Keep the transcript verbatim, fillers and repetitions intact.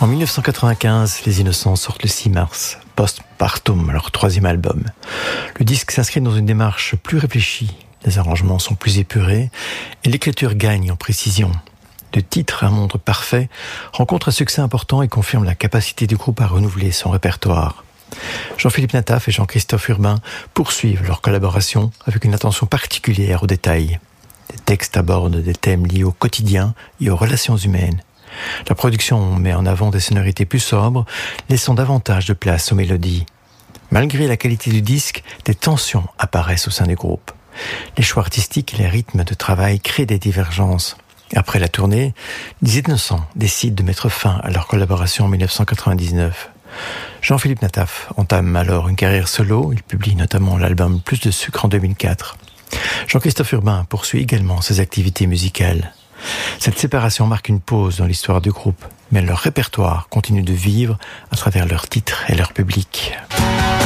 En dix-neuf cent quatre-vingt-quinze, les Innocents sortent le six mars, Postpartum, leur troisième album. Le disque s'inscrit dans une démarche plus réfléchie, les arrangements sont plus épurés et l'écriture gagne en précision. Le titre, Un monde parfait, rencontre un succès important et confirme la capacité du groupe à renouveler son répertoire. Jean-Philippe Nataf et Jean-Christophe Urbain poursuivent leur collaboration avec une attention particulière aux détails. Les textes abordent des thèmes liés au quotidien et aux relations humaines. La production met en avant des sonorités plus sobres, laissant davantage de place aux mélodies. Malgré la qualité du disque, des tensions apparaissent au sein du groupe. Les choix artistiques et les rythmes de travail créent des divergences. Après la tournée, les Innocents décident de mettre fin à leur collaboration en dix-neuf cent quatre-vingt-dix-neuf. Jean-Philippe Nataf entame alors une carrière solo, il publie notamment l'album Plus de sucre en deux mille quatre. Jean-Christophe Urbain poursuit également ses activités musicales. Cette séparation marque une pause dans l'histoire du groupe, mais leur répertoire continue de vivre à travers leurs titres et leur public.